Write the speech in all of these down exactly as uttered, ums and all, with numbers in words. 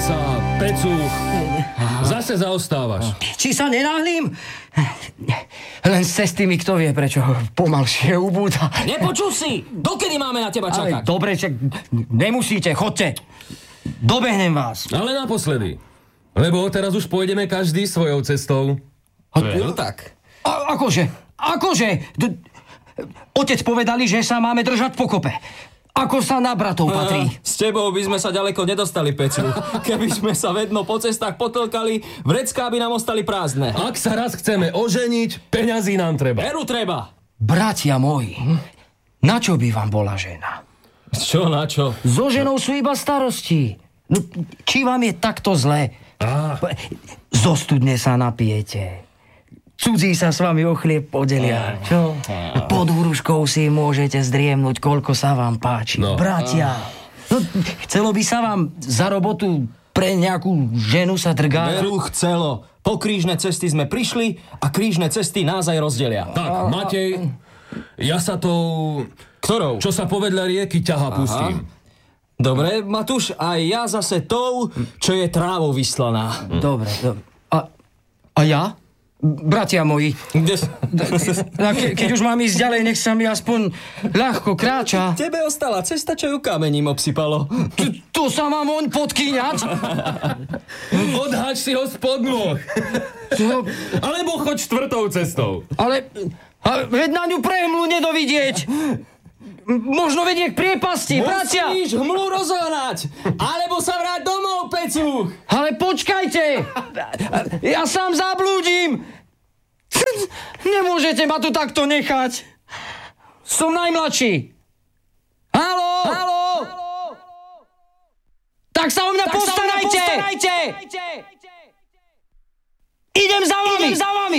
sa, Pecúch. Zase zaostávaš. Či sa nenáhlim? Len z cesty mi kto vie, prečo pomalšie ubúda. Nepočul si! Dokedy máme na teba čakať? Ale dobre, čak nemusíte, chodte. Dobehnem vás. Ale naposledy. Lebo teraz už pôjdeme každý svojou cestou. No tak. A, akože? Akože? D- Otec povedali, že sa máme držať pokope. Ako sa na bratov patrí. A, s tebou by sme sa ďaleko nedostali, Pecu. Keby sme sa vedno po cestách potlkali, vrecká by nám ostali prázdne. Ak sa raz chceme oženiť, peňazí nám treba. Veru treba. Bratia moji, na čo by vám bola žena? Čo, na čo? So ženou sú iba starosti. No, či vám je takto zle? Á. Zo studne sa napijete. Cudzí sa s vami o chlieb podelia. Čo? Pod húruškou si môžete zdriemnúť, koľko sa vám páči. No. Bratia, no, chcelo by sa vám za robotu pre nejakú ženu sa drgať? Veru chcelo. Po krížne cesty sme prišli a krížne cesty nás aj rozdelia. Tak, Matej, ja sa tou... Ktorou? Čo sa povedľa rieky ťaha, pustím. Dobre, Matúš, a ja zase tou, čo je trávou vyslaná. Dobre, dobre. A, a ja? Bratia moji, Kde... a ke, keď už mám ísť ďalej, nech sa mi aspoň ľahko kráča. Tebe ostala cesta, čo ju kamením obsypalo. Tu, tu sa mám oň podkýňať? Odhač si ho spod nôh. To, Alebo choď štvrtou cestou. ale, ale veď na ňu prehmlu nedovidieť. Možno vedie k priepasti, bratia. Musíš hmlu rozohnať, alebo sa vráť domov, Pecu. Ale počkajte. Ja sám zablúdim. Nemôžete ma tu takto nechať. Som najmladší. Haló? Haló? Tak sa o mňa tak postarajte. postarajte. Idem za vami. Idem za vami.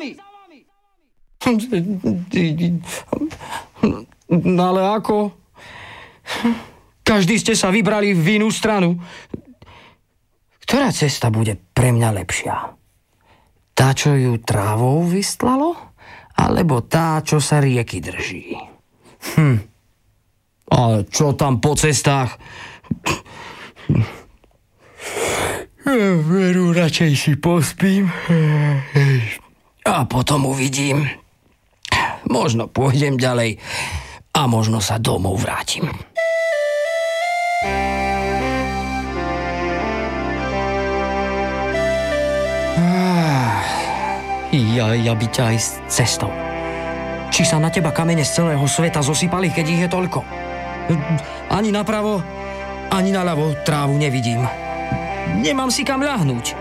No ale ako? Každý ste sa vybrali v inú stranu. Ktorá cesta bude pre mňa lepšia? Tá, čo ju trávou vystlalo? Alebo tá, čo sa rieky drží? Hm. Ale čo tam po cestách? Veru, radšej si pospím. A potom uvidím. Možno pôjdem ďalej a možno sa domov vrátim. Ja, ja by ťa aj s cestou. Či sa na teba kamene z celého sveta zosypali, keď ich je toľko? Ani napravo, ani naľavo trávu nevidím. Nemám si kam ľahnúť.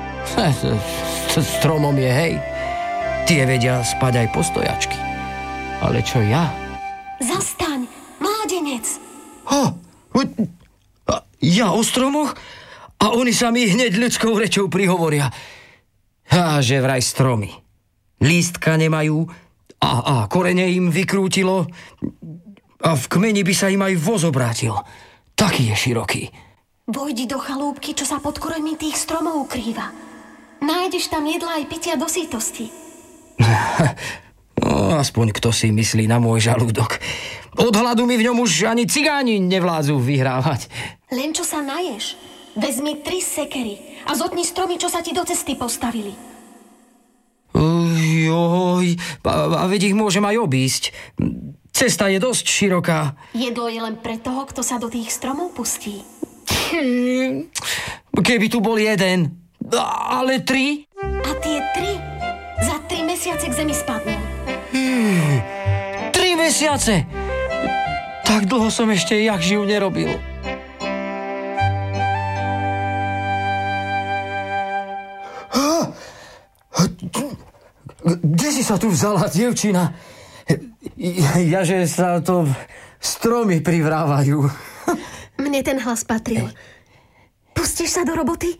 Stromom je, hej. Tie vedia spať aj postojačky. Ale čo ja? Zastaň, mládenec. Ha, ja o stromoch? A oni sa mi hneď ľudskou rečou prihovoria. A že vraj stromy. Lístka nemajú a, a korene im vykrútilo a v kmeni by sa im aj voz obrátil. Taký je široký. Vojdi do chalúbky, čo sa pod koreňmi tých stromov ukrýva. Nájdeš tam jedla aj pitia do sítosti. No, aspoň kto si myslí na môj žalúdok. Od hladu mi v ňom už ani cigáni nevládzu vyhrávať. Len čo sa naješ, vezmi tri sekery a zotni stromy, čo sa ti do cesty postavili. Joj, a, a veď ich môžem aj obísť. Cesta je dosť široká. Jedlo je len pre toho, kto sa do tých stromov pustí. Hm, keby tu bol jeden, ale tri? A tie tri za tri mesiace k zemi spadnú. Hmm, tri mesiace? Tak dlho som ešte jak živ nerobil. Kde si sa tu vzala, dievčina? Jaže sa to stromy privrávajú. Mne ten hlas patrí. Pustíš sa do roboty?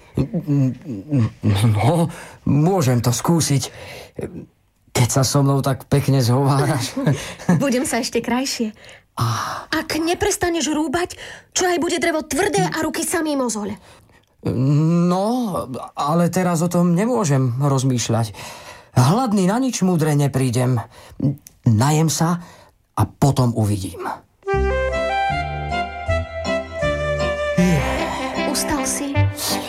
No, môžem to skúsiť. Keď sa so mnou tak pekne zhováraš. Budem sa ešte krajšie. Ak neprestaneš rúbať, čo aj bude drevo tvrdé a ruky samý mozoľ. No, ale teraz o tom nemôžem rozmýšľať. Hladný na nič múdre neprídem. Najem sa a potom uvidím. Ustal si?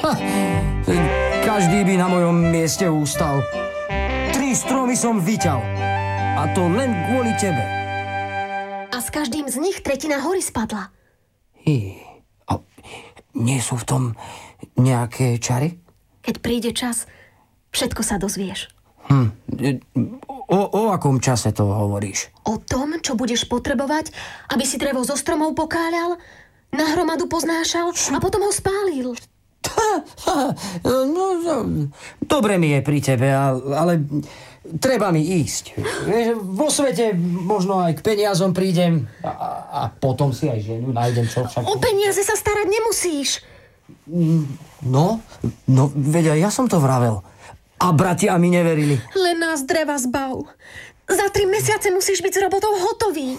Každý by na mojom mieste ustal. Tri stromy som vyťal. A to len kvôli tebe. A s každým z nich tretina hory spadla. Hý. A nie sú v tom nejaké čary? Keď príde čas, všetko sa dozvieš. Hm. O, o akom čase to hovoríš? O tom, čo budeš potrebovať, aby si drevo zo stromov pokáľal, na hromadu poznášal a potom ho spálil. No, no, dobre mi je pri tebe, ale treba mi ísť. Vo svete možno aj k peniazom prídem a, a potom si aj ženu nájdem, čo však... O peniaze sa starať nemusíš. No, no, veď aj ja som to vravel. A bratia mi neverili. Len nás dreva zbav. Za tri mesiace musíš byť s robotou hotový.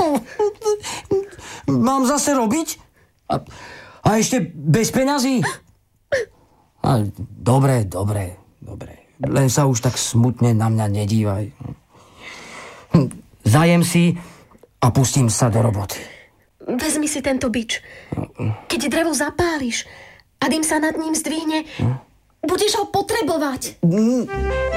Mám zase robiť? A, a ešte bez peňazí? A, dobre, dobre, dobre. Len sa už tak smutne na mňa nedívaj. Zajem si a pustím sa do roboty. Vezmi si tento bič. Keď drevo zapáliš a dým sa nad ním zdvihne, budeš ho potrebovať.